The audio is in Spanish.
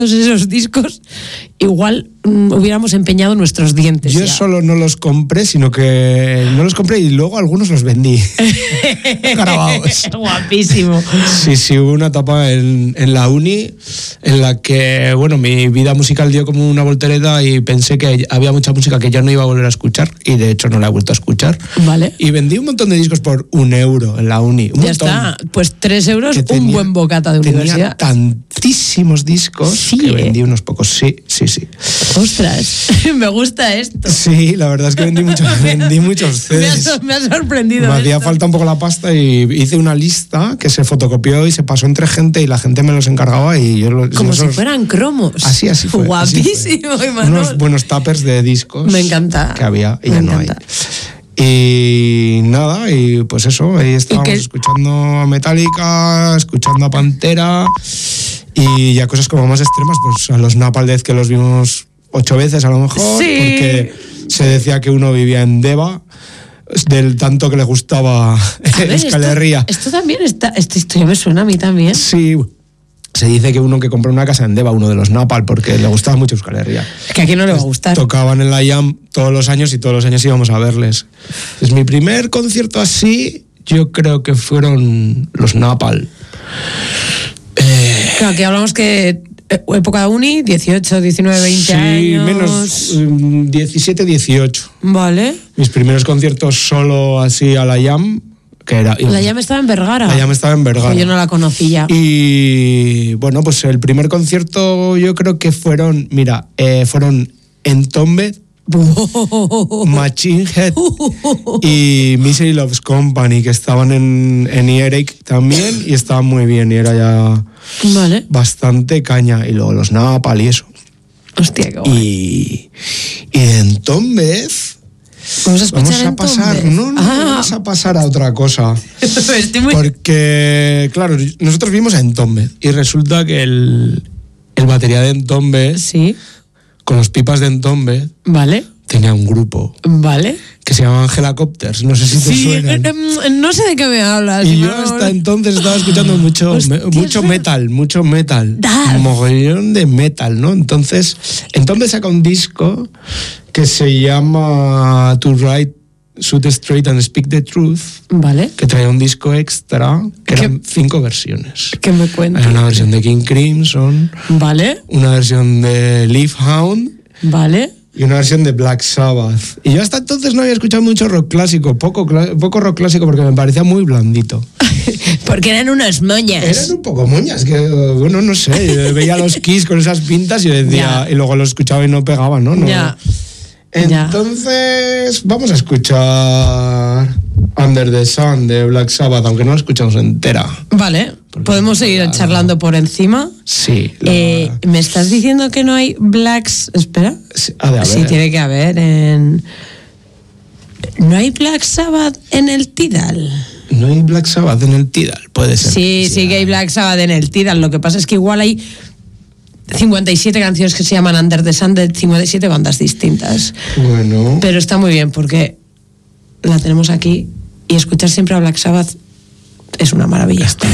esos discos, igual hubiéramos empeñado nuestros dientes. Yo solo no los compré, sino que no los compré y luego algunos los vendí. Grabados. Guapísimo. Sí, hubo una etapa en la uni en la que, bueno, mi vida musical dio como una voltereta y pensé que había mucha música que ya no iba a volver a escuchar y de hecho no la he vuelto a escuchar. Vale. Y vendí un montón de discos por €1 en la uni. Ya está, pues 3 euros, un buen bocata de universidad. Tenía tantísimos discos que vendí unos pocos, sí. Ostras, me gusta esto. Sí, la verdad es que vendí muchos CDs. Me ha sorprendido. Me hacía falta un poco la pasta y hice una lista que se fotocopió y se pasó entre gente y la gente me los encargaba y yo los... Como si fueran cromos. Así fue. Guapísimo, Imanol. Unos buenos tuppers de discos. Me encanta. Que había y ya no hay. Y nada, y pues eso, ahí estábamos escuchando a Metallica, escuchando a Pantera y ya cosas como más extremas, pues a los Napalm Death que los vimos 8 veces a lo mejor, porque se decía que uno vivía en Deva, del tanto que le gustaba Euskal Herria. Esto también esta historia me suena a mí también. Sí. Se dice que uno que compró una casa en Deva, uno de los Napalm, porque le gustaba mucho Euskal Herria. Es que a quién no le va a gustar. Tocaban en la Jam todos los años y todos los años íbamos a verles. Pues mi primer concierto así, yo creo que fueron los Napalm. Claro, que hablamos que época de uni, 18, 19, 20 años. Sí, menos 17, 18. Vale. Mis primeros conciertos solo así a la Jam. La Jam estaba en Vergara. La Jam estaba en Vergara. Yo no la conocía. Y bueno, pues el primer concierto yo creo que fueron Entombed, Machine Head y Misery Loves Company, que estaban en Earache también y estaban muy bien y era ya bastante caña. Y luego los Napalm y eso. Hostia, qué guay. Y de Entombed... Vamos a pasar a otra cosa. Porque, claro, nosotros vimos a Entombed y resulta que el batería de Entombed, con los pipas de Entombed, tenía un grupo. Que se llama Angelacopters, no sé si te suenan. No sé de qué me hablas. Y yo hasta entonces estaba escuchando mucho metal, mogollón de metal, ¿no? Entonces saca un disco que se llama To Write, Shoot Straight and Speak the Truth, que traía un disco extra, que eran 5 versiones. ¿Qué me cuentas? Hay una versión de King Crimson, una versión de Leafhound, y una versión de Black Sabbath. Y yo hasta entonces no había escuchado mucho rock clásico, poco rock clásico, porque me parecía muy blandito. Porque eran unas moñas. Eran un poco moñas, que bueno, no sé, yo veía los Kiss con esas pintas y yo decía, y luego los escuchaba y no pegaba, ¿no? Entonces, vamos a escuchar Under the Sun de Black Sabbath, aunque no la escuchamos entera. Vale, podemos seguir charlando por encima. Sí. ¿Me estás diciendo que no hay Blacks? Espera. Sí, ha de haber. Sí, tiene que haber. ¿No hay Black Sabbath en el Tidal? No hay Black Sabbath en el Tidal, puede ser. Sí que hay Black Sabbath en el Tidal. Lo que pasa es que igual hay 57 canciones que se llaman Under the Sun de 57 bandas distintas. Bueno. Pero está muy bien porque la tenemos aquí y escuchar siempre a Black Sabbath es una maravilla.